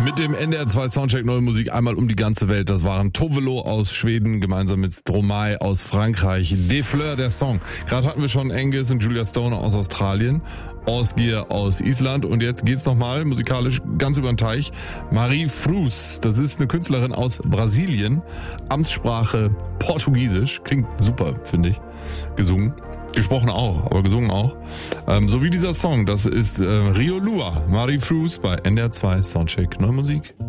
Mit dem NDR 2 Soundcheck Neue Musik einmal um die ganze Welt. Das waren Tovelo aus Schweden gemeinsam mit Stromae aus Frankreich. Des Fleurs, der Song. Gerade hatten wir schon Angus und Julia Stoner aus Australien, Osgear aus Island und jetzt geht's nochmal musikalisch ganz über den Teich. Marie Frus, das ist eine Künstlerin aus Brasilien. Amtssprache Portugiesisch. Klingt super, finde ich. Gesungen. Gesprochen auch, aber gesungen auch. So wie dieser Song, das ist Rio Lua, Marie Frus bei NDR 2 Soundcheck Neue Musik.